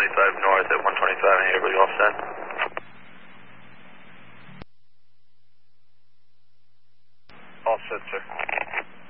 275 north at 125, everybody all set? All set, sir.